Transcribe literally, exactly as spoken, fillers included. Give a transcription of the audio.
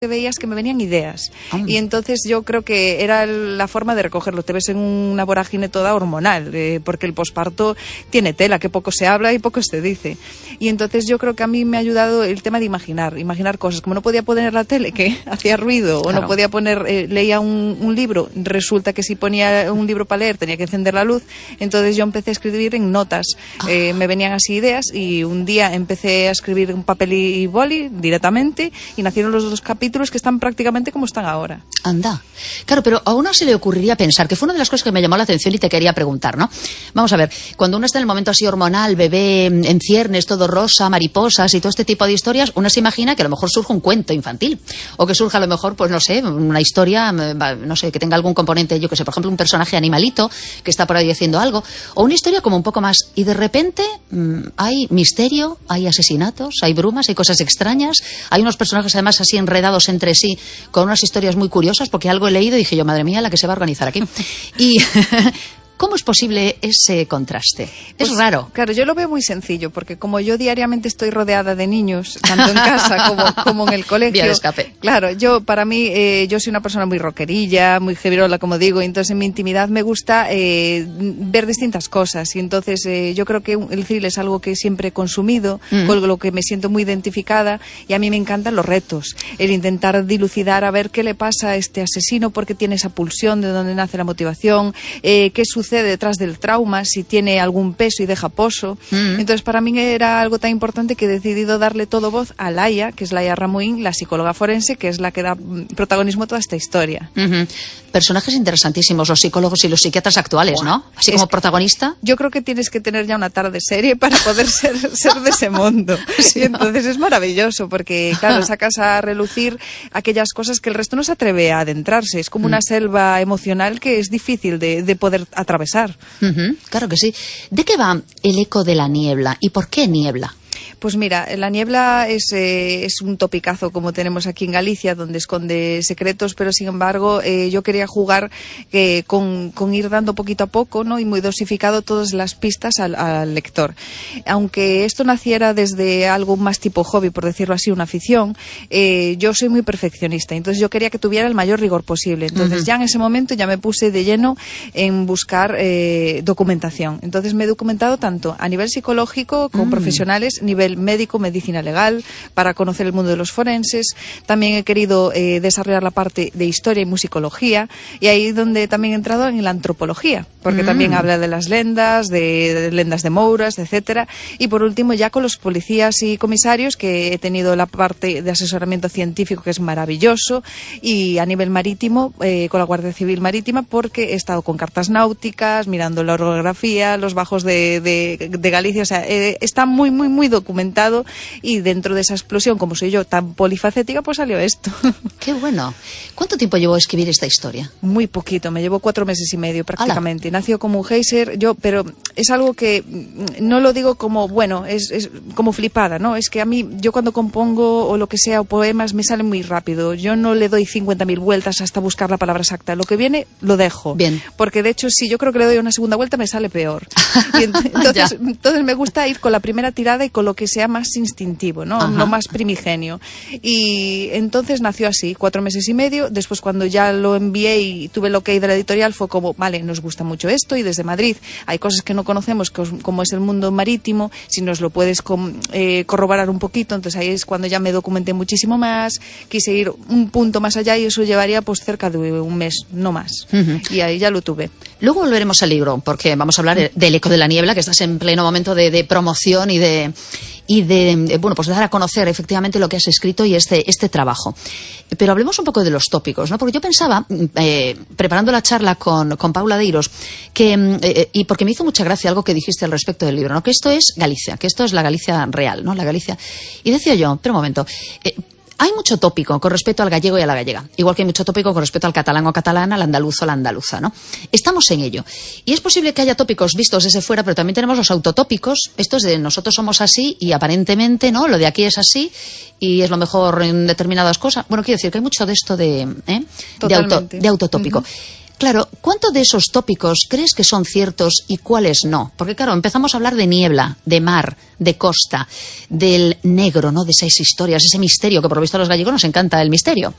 que veías que me venían ideas. Oh. Y entonces yo creo que era la forma de recogerlo. Te ves en una vorágine toda hormonal, eh, porque el posparto tiene tela, que poco se habla y poco se dice. Y entonces yo creo que a mí me ha ayudado el tema de imaginar, imaginar cosas. Como no podía poner la tele, que hacía ruido, claro. o no podía poner, eh, leía un, un libro, resulta que si ponía un libro para leer tenía que encender la luz, entonces yo empecé a escribir en notas. Oh. Eh, me venían así ideas y un día empecé a escribir en papel y boli directamente y nacieron los dos capítulos que están prácticamente como están ahora. Anda. Claro, pero a uno se le ocurriría pensar, que fue una de las cosas que me llamó la atención y te quería preguntar, ¿no? Vamos a ver, cuando uno está en el momento así hormonal, bebé en ciernes, todo rosa, mariposas y todo este tipo de historias, uno se imagina que a lo mejor surge un cuento infantil, o que surja a lo mejor, pues no sé, una historia, no sé, que tenga algún componente, yo que sé, por ejemplo, un personaje animalito que está por ahí haciendo algo, o una historia como un poco más, y de repente mmm, hay misterio, hay asesinatos, hay brumas, hay cosas extrañas, hay unos personajes además así enredados entre sí, con unas historias muy curiosas, porque algo he leído y dije yo, madre mía, la que se va a organizar aquí. Y ¿cómo es posible ese contraste? Pues, es raro. Claro, yo lo veo muy sencillo, porque como yo diariamente estoy rodeada de niños, tanto en casa como, como en el colegio. Vía de escape. Claro, yo, para mí, eh, yo soy una persona muy rockerilla, muy heavyrola, como digo, y entonces en mi intimidad me gusta eh, ver distintas cosas, y entonces eh, yo creo que el thrill es algo que siempre he consumido, mm. con lo que me siento muy identificada, y a mí me encantan los retos, el intentar dilucidar a ver qué le pasa a este asesino, por qué tiene esa pulsión, de dónde nace la motivación, eh, qué sucede detrás del trauma, si tiene algún peso y deja pozo. Mm. Entonces para mí era algo tan importante que he decidido darle todo voz a Laia, que es Laia Ramuín, la psicóloga forense, que es la que da protagonismo a toda esta historia. Uh-huh. Personajes interesantísimos, los psicólogos y los psiquiatras actuales, wow. ¿no? Así es como protagonista. Yo creo que tienes que tener ya una tarde serie para poder ser, ser de ese mundo. Sí, y entonces es maravilloso, porque claro, sacas a relucir aquellas cosas que el resto no se atreve a adentrarse. Es como mm. una selva emocional que es difícil de, de poder atravesar. Uh-huh, claro que sí. ¿De qué va El eco de la niebla y por qué niebla? Pues mira, la niebla es, eh, es un topicazo como tenemos aquí en Galicia, donde esconde secretos, pero sin embargo eh, yo quería jugar eh, con, con ir dando poquito a poco, ¿no? Y muy dosificado todas las pistas al, al lector. Aunque esto naciera desde algo más tipo hobby, por decirlo así, una afición, eh, yo soy muy perfeccionista, entonces yo quería que tuviera el mayor rigor posible. Entonces uh-huh. ya en ese momento ya me puse de lleno en buscar eh, documentación. Entonces me he documentado tanto a nivel psicológico con uh-huh. profesionales, nivel médico, medicina legal, para conocer el mundo de los forenses. También he querido eh, desarrollar la parte de historia y musicología, y ahí es donde también he entrado en la antropología, porque mm. también habla de las lendas, de, de lendas de mouras, etcétera. Y por último, ya con los policías y comisarios, que he tenido la parte de asesoramiento científico, que es maravilloso, y a nivel marítimo, eh, con la Guardia Civil Marítima, porque he estado con cartas náuticas, mirando la orografía, los bajos de, de, de Galicia, o sea, eh, está muy, muy, muy documentado, y dentro de esa explosión, como soy yo tan polifacética, pues salió esto. Qué bueno. ¿Cuánto tiempo llevó a escribir esta historia? Muy poquito, me llevó cuatro meses y medio prácticamente. ¡Hala! Nació como un geyser, yo, pero es algo que no lo digo como, bueno, es, es como flipada, ¿no? Es que a mí, yo cuando compongo o lo que sea, o poemas, me salen muy rápido. Yo no le doy cincuenta mil vueltas hasta buscar la palabra exacta. Lo que viene, lo dejo. Bien. Porque de hecho, si yo creo que le doy una segunda vuelta, me sale peor. Y entonces, entonces me gusta ir con la primera tirada y con lo que sea más instintivo, ¿no? Lo más primigenio. Y entonces nació así, cuatro meses y medio. Después, cuando ya lo envié y tuve el ok de la editorial, fue como, vale, nos gusta mucho esto, y desde Madrid hay cosas que no conocemos, como es el mundo marítimo, si nos lo puedes com- eh, corroborar un poquito. Entonces ahí es cuando ya me documenté muchísimo más, quise ir un punto más allá, y eso llevaría pues cerca de un mes, no más. Uh-huh. Y ahí ya lo tuve. Luego volveremos al libro, porque vamos a hablar uh-huh. del eco de la niebla, que estás en pleno momento de, de promoción y de... y de, bueno, pues dar a conocer efectivamente lo que has escrito y este, este trabajo. Pero hablemos un poco de los tópicos, ¿no? Porque yo pensaba, eh, preparando la charla con, con Paula Deiros, que, eh, y porque me hizo mucha gracia algo que dijiste al respecto del libro, ¿no? Que esto es Galicia, que esto es la Galicia real, ¿no? La Galicia. Y decía yo, pero un momento, eh, hay mucho tópico con respecto al gallego y a la gallega, igual que hay mucho tópico con respecto al catalán o catalana, al andaluz o la andaluza, ¿no? Estamos en ello. Y es posible que haya tópicos vistos desde fuera, pero también tenemos los autotópicos, estos de nosotros somos así y aparentemente, ¿no? Lo de aquí es así y es lo mejor en determinadas cosas. Bueno, quiero decir que hay mucho de esto de, ¿eh? de, auto, de autotópico. Uh-huh. Claro, ¿cuántos de esos tópicos crees que son ciertos y cuáles no? Porque claro, empezamos a hablar de niebla, de mar, de costa, del negro, ¿no? De esas historias, ese misterio, que por lo visto a los gallegos nos encanta el misterio.